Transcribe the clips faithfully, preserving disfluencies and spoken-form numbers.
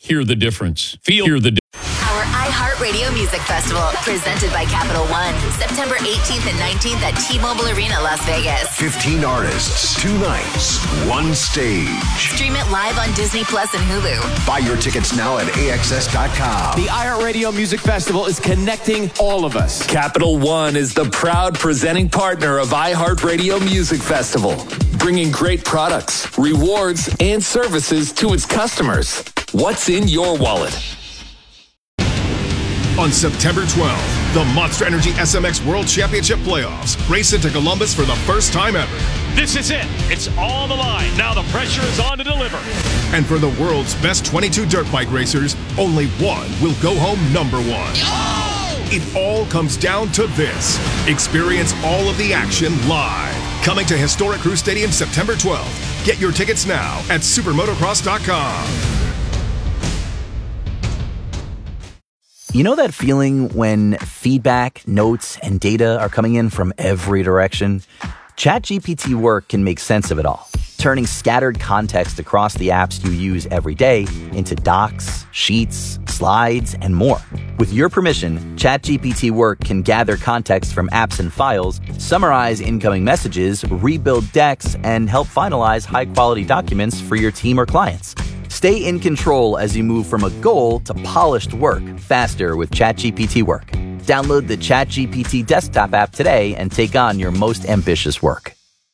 Hear the difference. Feel hear the difference. Our iHeartRadio Music Festival, presented by Capital One, September eighteenth and nineteenth at T-Mobile Arena, Las Vegas. fifteen artists, two nights, one stage. Stream it live on Disney Plus and Hulu. Buy your tickets now at A X S dot com. The iHeartRadio Music Festival is connecting all of us. Capital One is the proud presenting partner of iHeartRadio Music Festival, bringing great products, rewards, and services to its customers. What's in your wallet? On September twelfth, the Monster Energy S M X World Championship Playoffs race into Columbus for the first time ever. This is it. It's on the line. Now the pressure is on to deliver. And for the world's best twenty-two dirt bike racers, only one will go home number one. Oh! It all comes down to this. Experience all of the action live. Coming to historic Crew Stadium September twelfth. Get your tickets now at supermotocross dot com. You know that feeling when feedback, notes, and data are coming in from every direction? ChatGPT Work can make sense of it all, turning scattered context across the apps you use every day into docs, sheets, slides, and more. With your permission, ChatGPT Work can gather context from apps and files, summarize incoming messages, rebuild decks, and help finalize high-quality documents for your team or clients. Stay in control as you move from a goal to polished work faster with ChatGPT Work. Download the ChatGPT desktop app today and take on your most ambitious work.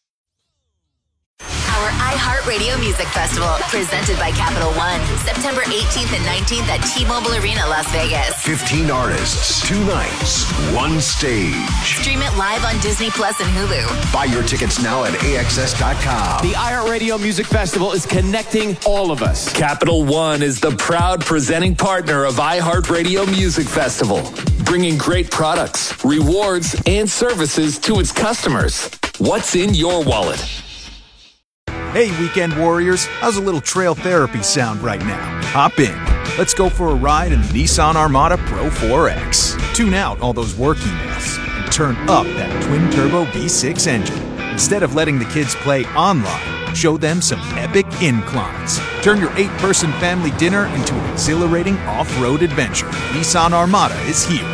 Our iHeartRadio Music Festival, presented by Capital One, September eighteenth and nineteenth at T-Mobile Arena, Las Vegas. fifteen artists, two nights, one stage. Stream it live on Disney Plus and Hulu. Buy your tickets now at A X S dot com. The iHeartRadio Music Festival is connecting all of us. Capital One is the proud presenting partner of iHeartRadio Music Festival, bringing great products, rewards, and services to its customers. What's in your wallet? Hey, weekend warriors, how's a little trail therapy sound right now? Hop in. Let's go for a ride in the Nissan Armada Pro four X. Tune out all those work emails and turn up that twin-turbo V six engine. Instead of letting the kids play online, show them some epic inclines. Turn your eight-person family dinner into an exhilarating off-road adventure. Nissan Armada is here.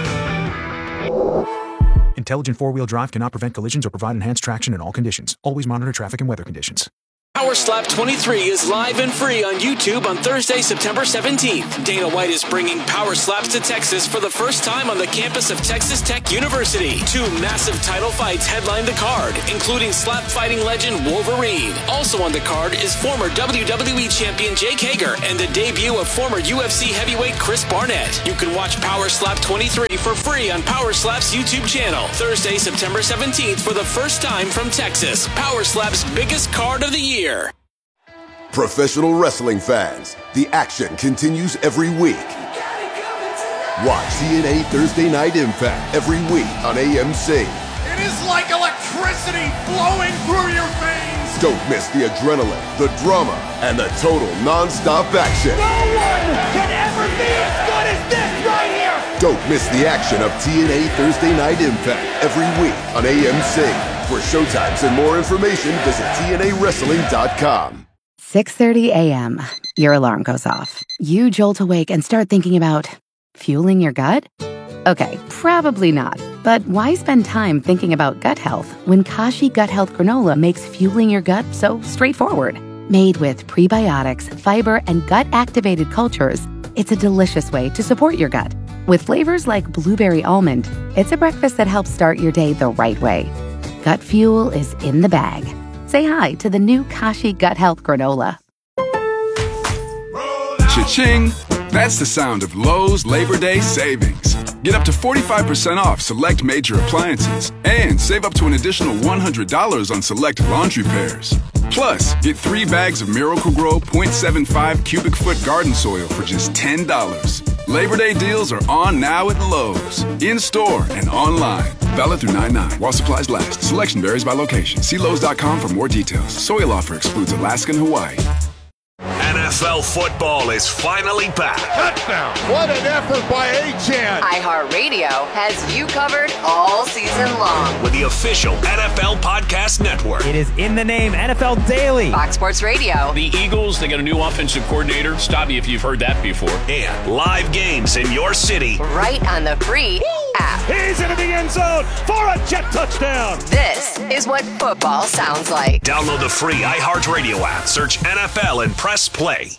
Intelligent four-wheel drive cannot prevent collisions or provide enhanced traction in all conditions. Always monitor traffic and weather conditions. Power Slap twenty-three is live and free on YouTube on Thursday, September seventeenth. Dana White is bringing Power Slaps to Texas for the first time on the campus of Texas Tech University. Two massive title fights headline the card, including slap fighting legend Wolverine. Also on the card is former W W E champion Jake Hager and the debut of former U F C heavyweight Chris Barnett. You can watch Power Slap twenty-three for free on Power Slap's YouTube channel. Thursday, September seventeenth for the first time from Texas. Power Slap's biggest card of the year. Professional wrestling fans, the action continues every week. Watch T N A Thursday Night Impact every week on A M C. It is like electricity flowing through your veins. Don't miss the adrenaline, the drama, and the total non-stop action. No one can ever be as good as this right here. Don't miss the action of T N A Thursday Night Impact every week on A M C. For showtimes and more information, visit T N A wrestling dot com. six thirty a.m. Your alarm goes off. You jolt awake and start thinking about fueling your gut? Okay, probably not. But why spend time thinking about gut health when Kashi Gut Health Granola makes fueling your gut so straightforward? Made with prebiotics, fiber, and gut-activated cultures, it's a delicious way to support your gut. With flavors like blueberry almond, it's a breakfast that helps start your day the right way. Gut fuel is in the bag. Say hi to the new Kashi Gut Health Granola. Cha-ching! That's the sound of Lowe's Labor Day savings. Get up to forty-five percent off select major appliances and save up to an additional one hundred dollars on select laundry pairs. Plus, get three bags of Miracle-Gro point seven five cubic foot garden soil for just ten dollars. Labor Day deals are on now at Lowe's, in-store and online. Valid through nine nine while supplies last. Selection varies by location. See Lowe's dot com for more details. Soil offer excludes Alaska and Hawaii. N F L football is finally back. Touchdown. What an effort by Achane. iHeartRadio has you covered all season long. With the official N F L Podcast Network. It is in the name, N F L Daily. Fox Sports Radio. The Eagles, they got a new offensive coordinator. Stop me if you've heard that before. And live games in your city. Right on the free app. He's into the end zone for a jet touchdown. This is what football sounds like. Download the free iHeartRadio app. Search N F L and press play.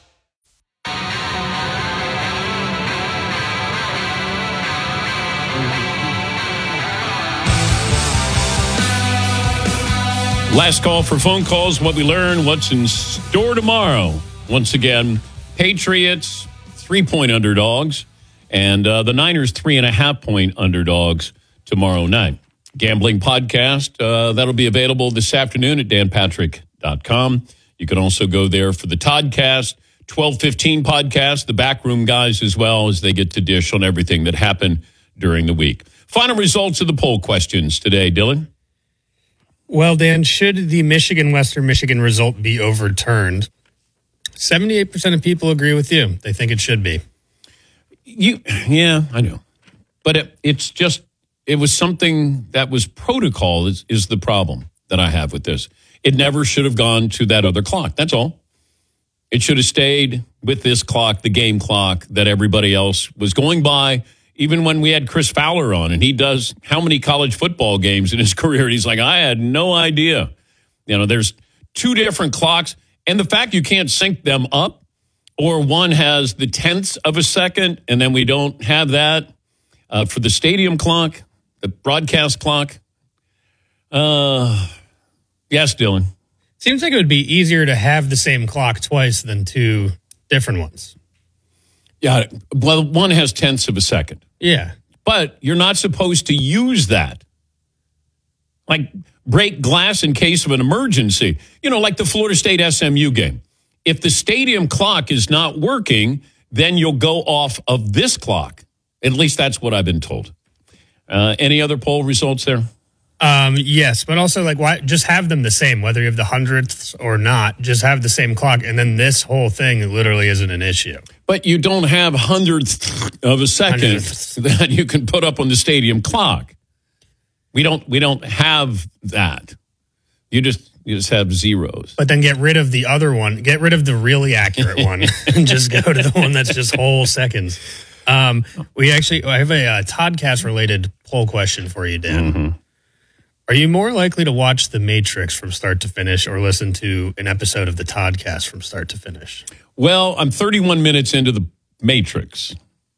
Last call for phone calls. What we learn, what's in store tomorrow. Once again, Patriots, three-point underdogs, and uh, the Niners, three-and-a-half-point underdogs tomorrow night. Gambling podcast, uh, that'll be available this afternoon at dan patrick dot com. You can also go there for the Toddcast, twelve fifteen podcast, the Backroom guys as well, as they get to dish on everything that happened during the week. Final results of the poll questions today, Dylan. Well, Dan, should the Michigan-Western Michigan result be overturned? seventy-eight percent of people agree with you. They think it should be. You, yeah, I know. But it, it's just, it was something that was protocol is, is the problem that I have with this. It never should have gone to that other clock. That's all. It should have stayed with this clock, the game clock that everybody else was going by. Even when we had Chris Fowler on, and he does how many college football games in his career, and he's like, I had no idea. You know, there's two different clocks, and the fact you can't sync them up, or one has the tenths of a second, and then we don't have that uh, for the stadium clock, the broadcast clock. Uh, yes, Dylan. Seems like it would be easier to have the same clock twice than two different ones. Yeah, well, one has tenths of a second. Yeah. But you're not supposed to use that. Like, break glass in case of an emergency. You know, like the Florida State S M U game. If the stadium clock is not working, then you'll go off of this clock. At least that's what I've been told. Uh, any other poll results there? Um, yes, but also, like, why just have them the same, whether you have the hundredths or not. Just have the same clock, and then this whole thing literally isn't an issue. But you don't have hundredths of a second hundredths. that you can put up on the stadium clock. We don't. We don't have that. You just you just have zeros. But then get rid of the other one. Get rid of the really accurate one, and just go to the one that's just whole seconds. Um, we actually I have a uh, Toddcast related poll question for you, Dan. Mm-hmm. Are you more likely to watch The Matrix from start to finish or listen to an episode of the Toddcast from start to finish? Well, I'm thirty-one minutes into The Matrix.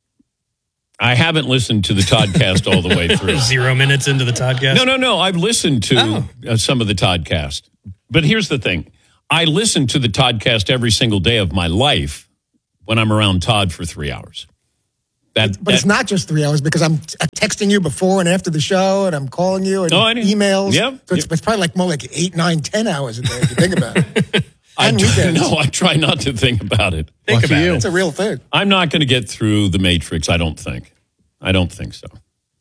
I haven't listened to the Toddcast all the way through. Zero minutes into the Toddcast? No, no, no. I've listened to oh. uh, some of the Toddcast. But here's the thing. I listen to the Toddcast every single day of my life when I'm around Todd for three hours. That, but that, it's not just three hours because I'm texting you before and after the show, and I'm calling you and oh, emails. Yeah, so it's, yeah. it's probably like more like eight, nine, ten hours a day if you think about it. I do, no, I try not to think about it. Think Lucky about you. it. It's a real thing. I'm not going to get through The Matrix. I don't think. I don't think so.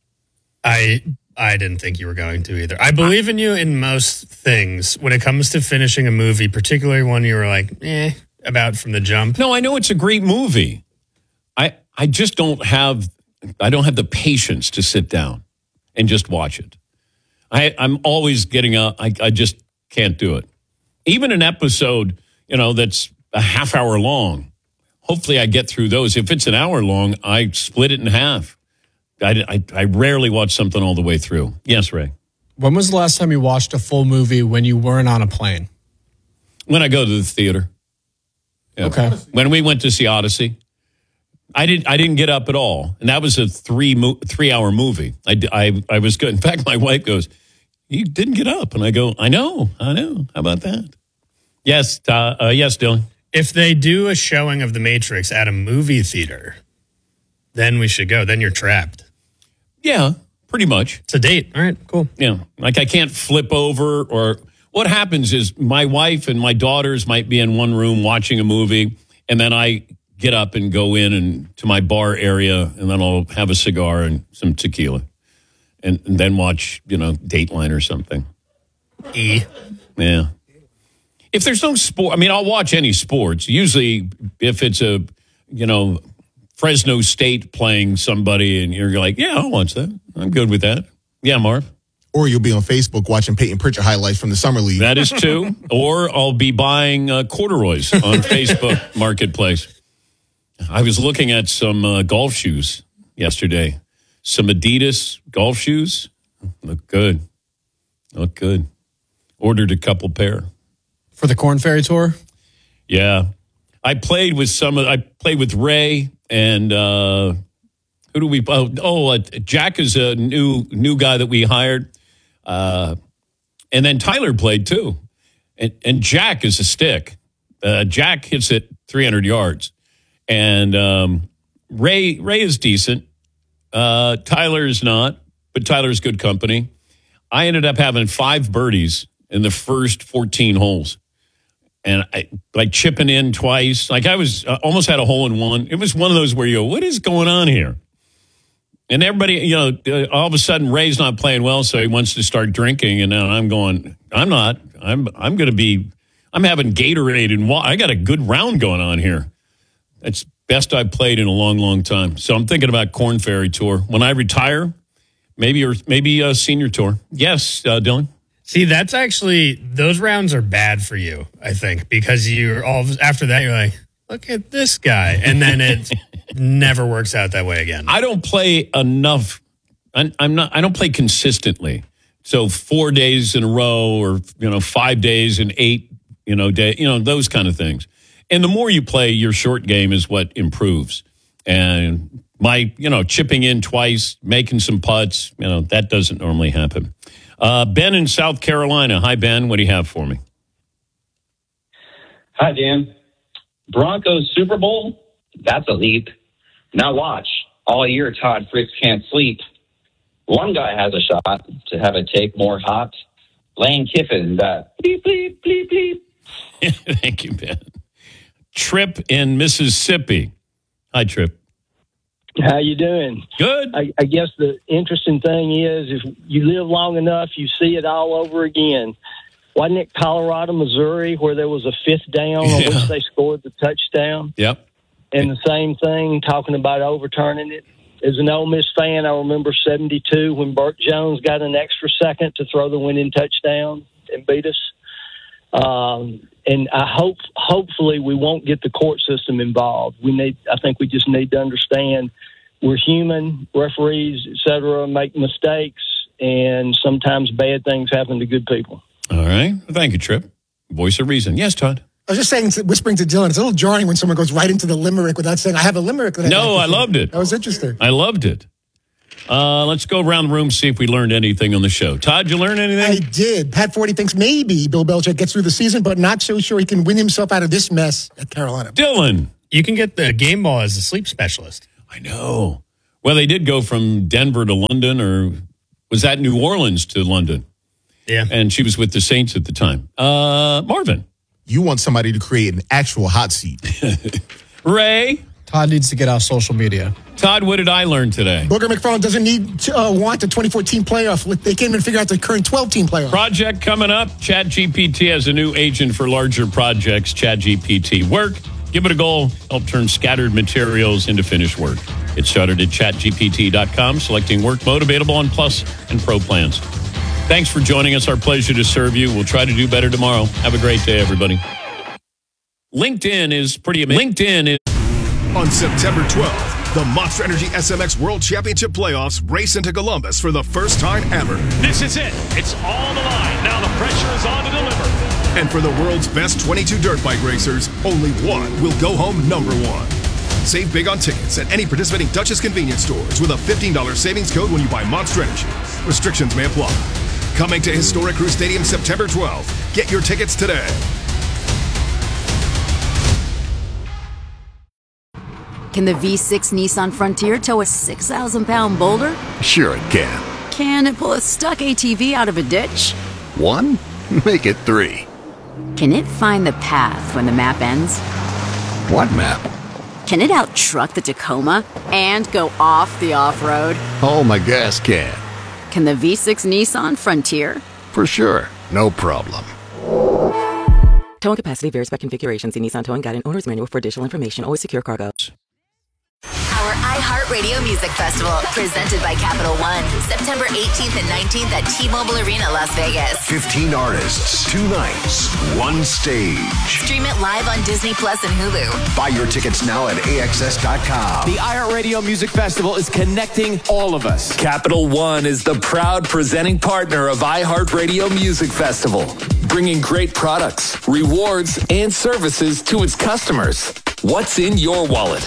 I I didn't think you were going to either. I believe in you in most things when it comes to finishing a movie, particularly one you were like, eh, about from the jump. No, I know it's a great movie. I I just don't have I don't have the patience to sit down and just watch it. I I'm always getting up. I I just can't do it. Even an episode, you know, that's a half hour long. Hopefully, I get through those. If it's an hour long, I split it in half. I, I, I rarely watch something all the way through. Yes, Ray. When was the last time you watched a full movie when you weren't on a plane? When I go to the theater. Yeah. Okay. When we went to see Odyssey, I didn't. I didn't get up at all, and that was a three mo- three hour movie. I, I I was good. In fact, my wife goes, "You didn't get up," and I go, "I know, I know. How about that?" Yes, uh, uh, yes, Dylan. If they do a showing of The Matrix at a movie theater, then we should go. Then you're trapped. Yeah, pretty much. It's a date. All right, cool. Yeah, like I can't flip over or what happens is my wife and my daughters might be in one room watching a movie, and then I get up and go in and to my bar area, and then I'll have a cigar and some tequila, and, and then watch, you know, Dateline or something. E. Yeah. If there's no sport, I mean, I'll watch any sports. Usually, if it's a, you know, Fresno State playing somebody and you're like, yeah, I'll watch that. I'm good with that. Yeah, Marv. Or you'll be on Facebook watching Peyton Pritchard highlights from the Summer League. That is true. Or I'll be buying uh, corduroys on Facebook Marketplace. I was looking at some uh, golf shoes yesterday. Some Adidas golf shoes. Look good. Look good. Ordered a couple pair. For the Corn Ferry Tour? Yeah. I played with some of, I played with Ray and uh, who do we, oh, oh uh, Jack is a new new guy that we hired. Uh, and then Tyler played too. And, and Jack is a stick. Uh, Jack hits it three hundred yards. And um, Ray Ray is decent. Uh, Tyler is not, but Tyler's good company. I ended up having five birdies in the first fourteen holes. And I, like chipping in twice. Like I was uh, almost had a hole in one. It was one of those where you go, what is going on here? And everybody, you know, uh, all of a sudden Ray's not playing well, so he wants to start drinking. And now I'm going, I'm not. I'm I'm going to be, I'm having Gatorade and water. I got a good round going on here. That's best I've played in a long, long time. So I'm thinking about Corn Ferry Tour. When I retire, maybe or maybe a senior tour. Yes, uh, Dylan? See, that's actually, those rounds are bad for you, I think, because you're all, after that, you're like, look at this guy. And then it never works out that way again. I don't play enough. I'm, I'm not, I don't play consistently. So four days in a row or, you know, five days and eight, you know, day, you know, those kind of things. And the more you play, your short game is what improves. And my, you know, chipping in twice, making some putts, you know, that doesn't normally happen. Uh, Ben in South Carolina. Hi, Ben. What do you have for me? Hi, Dan. Broncos Super Bowl? That's a leap. Now watch. All year, Todd Fritz can't sleep. One guy has a shot to have it take more hot. Lane Kiffin, that bleep, bleep, bleep, bleep. Thank you, Ben. Trip in Mississippi. Hi, Trip. How you doing? Good. I, I guess the interesting thing is if you live long enough, you see it all over again. Wasn't it Colorado, Missouri, where there was a fifth down Yeah. on which they scored the touchdown? Yep. And the same thing, talking about overturning it. As an Ole Miss fan, I remember seventy-two when Burt Jones got an extra second to throw the winning touchdown and beat us. Um, and I hope, hopefully, we won't get the court system involved. We need, I think, we just need to understand we're human. Referees, et cetera, make mistakes, and sometimes bad things happen to good people. All right. Thank you, Trip. Voice of reason. Yes, Todd. I was just saying, whispering to Dylan, it's a little jarring when someone goes right into the limerick without saying, I have a limerick. That No, like I loved it. That was interesting. I loved it. Uh, let's go around the room, see if we learned anything on the show. Todd, did you learn anything? I did. Pat Forty thinks maybe Bill Belichick gets through the season, but not so sure he can win himself out of this mess at Carolina. Dylan. You can get the game ball as a sleep specialist. I know. Well, they did go from Denver to London, or was that New Orleans to London? Yeah. And she was with the Saints at the time. Uh, Marvin. You want somebody to create an actual hot seat. Ray. Todd needs to get off social media. Todd, what did I learn today? Booger McFarland doesn't need to uh, want the twenty fourteen playoff. They can't even figure out the current twelve-team playoff. Project coming up. ChatGPT has a new agent for larger projects, ChatGPT Work. Give it a go. Help turn scattered materials into finished work. Get started at chat G P T dot com, selecting work mode available on Plus and Pro plans. Thanks for joining us. Our pleasure to serve you. We'll try to do better tomorrow. Have a great day, everybody. LinkedIn is pretty amazing. LinkedIn is... On September twelfth, the Monster Energy S M X World Championship Playoffs race into Columbus for the first time ever. This is it. It's all on the line. Now the pressure is on to deliver. And for the world's best twenty-two dirt bike racers, only one will go home number one. Save big on tickets at any participating Duchess convenience stores with a fifteen dollars savings code when you buy Monster Energy. Restrictions may apply. Coming to Historic Crew Stadium September twelfth. Get your tickets today. Can the V six Nissan Frontier tow a six thousand pound boulder? Sure it can. Can it pull a stuck A T V out of a ditch? One? Make it three. Can it find the path when the map ends? What map? Can it out-truck the Tacoma and go off the off-road? Oh, my gas can. Can the V six Nissan Frontier? For sure. No problem. Towing capacity varies by configuration. See Nissan Towing Guide and Owner's Manual for additional information. Always secure cargo. Our iHeartRadio Music Festival, presented by Capital One, September eighteenth and nineteenth at T-Mobile Arena, Las Vegas. fifteen artists, two nights, one stage. Stream it live on Disney Plus and Hulu. Buy your tickets now at A X S dot com. The iHeartRadio Music Festival is connecting all of us. Capital One is the proud presenting partner of iHeartRadio Music Festival, bringing great products, rewards, and services to its customers. What's in your wallet?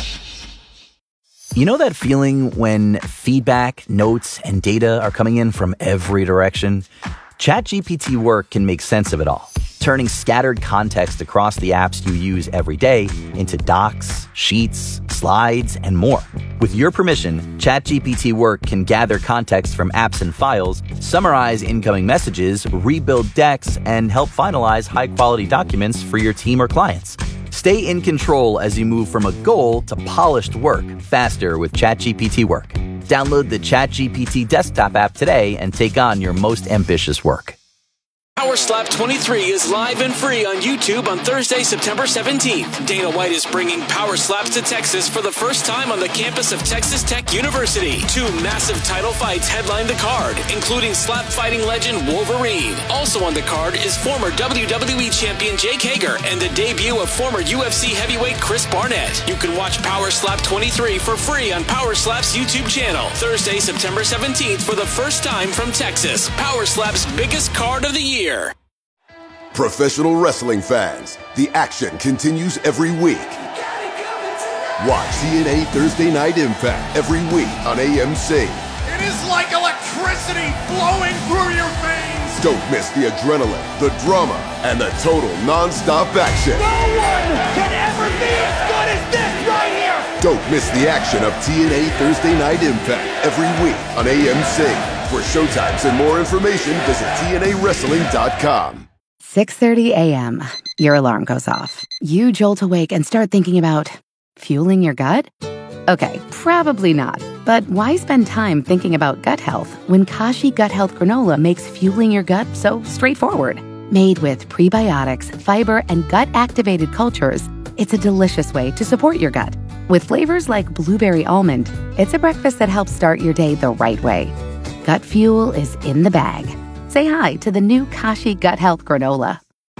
You know that feeling when feedback, notes, and data are coming in from every direction? ChatGPT Work can make sense of it all, turning scattered context across the apps you use every day into docs, sheets, slides, and more. With your permission, ChatGPT Work can gather context from apps and files, summarize incoming messages, rebuild decks, and help finalize high-quality documents for your team or clients. Stay in control as you move from a goal to polished work faster with ChatGPT Work. Download the ChatGPT desktop app today and take on your most ambitious work. Power Slap twenty-three is live and free on YouTube on Thursday, September seventeenth. Dana White is bringing Power Slaps to Texas for the first time on the campus of Texas Tech University. Two massive title fights headline the card, including slap fighting legend Wolverine. Also on the card is former W W E champion Jake Hager and the debut of former U F C heavyweight Chris Barnett. You can watch Power Slap twenty-three for free on Power Slap's YouTube channel. Thursday, September seventeenth for the first time from Texas. Power Slap's biggest card of the year. Professional wrestling fans, the action continues every week. Watch T N A Thursday Night Impact every week on A M C. It is like electricity flowing through your veins. Don't miss the adrenaline, the drama, and the total non-stop action. No one can ever be as good as this right here. Don't miss the action of T N A Thursday Night Impact every week on A M C. For showtimes and more information, visit T N A wrestling dot com. six thirty a.m. Your alarm goes off. You jolt awake and start thinking about fueling your gut? Okay, probably not. But why spend time thinking about gut health when Kashi Gut Health Granola makes fueling your gut so straightforward? Made with prebiotics, fiber, and gut-activated cultures, it's a delicious way to support your gut. With flavors like blueberry almond, it's a breakfast that helps start your day the right way. Gut fuel is in the bag. Say hi to the new Kashi Gut Health Granola.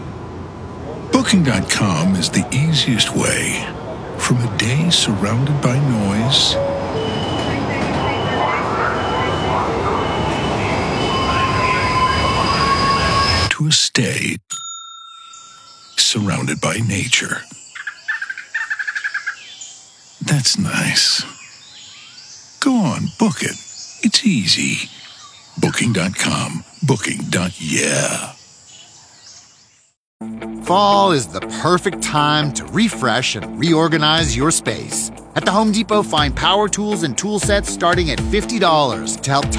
Booking dot com is the easiest way. From a day surrounded by noise to a stay surrounded by nature. That's nice. Go on, book it. It's easy. Booking dot com. Booking. Yeah. Fall is the perfect time to refresh and reorganize your space. At the Home Depot, find power tools and tool sets starting at fifty dollars to help